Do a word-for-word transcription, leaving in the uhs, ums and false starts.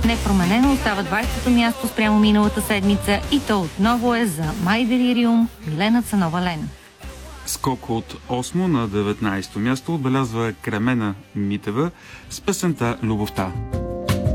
Непроменено остава двайсето място спрямо миналата седмица и то отново е за My Delirium, Милена Цанова-Лен. Скок от осмо на деветнайсето място отбелязва Кремена Митева с песента «Любовта».